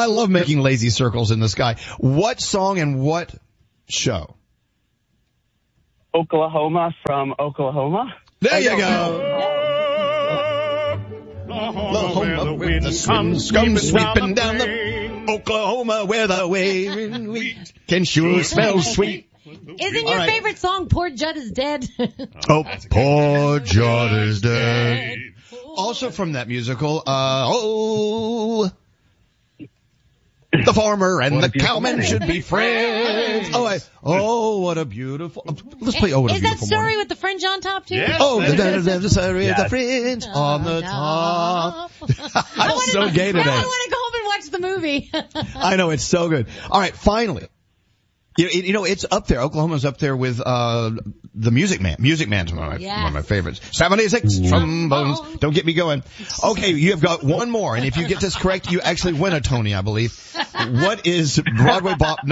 I love making lazy circles in the sky. What song and what show? Oklahoma from Oklahoma. There you go. Oklahoma, where the sun comes sweeping down the Oklahoma, where the wind can sure smell sweet. Isn't your favorite song Poor Judd is Dead? Oh, Poor Judd is Dead. Also from that musical, the farmer and the cowman should be friends. What a beautiful. Let's play What a Beautiful Morning. Is that Surrey with the fringe on top too? Yes. The Surrey with the fringe on the top. I'm so gay today. I want to go home and watch the movie. I know, it's so good. All right, finally. You know, it's up there. Oklahoma's up there with, the Music Man. Music Man's one of my favorites. 76 trombones. Don't get me going. Okay, you have got one more, and if you get this correct, you actually win a Tony, I believe. What is Broadway Bop